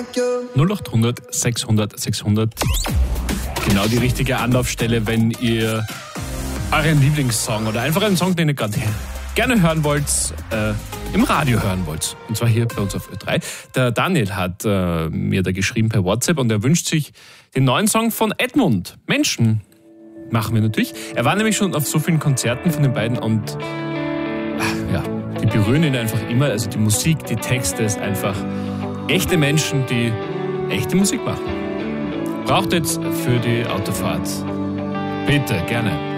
0800 600 600. Genau die richtige Anlaufstelle, wenn ihr euren Lieblingssong oder einfach einen Song, den ihr gerade gerne hören wollt, im Radio hören wollt. Und zwar hier bei uns auf Ö3. Der Daniel hat mir da geschrieben per WhatsApp und er wünscht sich den neuen Song von Edmund. Menschen machen wir natürlich. Er war nämlich schon auf so vielen Konzerten von den beiden und ja, die berühren ihn einfach immer. Also die Musik, die Texte ist einfach echte Menschen, die echte Musik machen. Braucht jetzt für die Autofahrt. Bitte, gerne.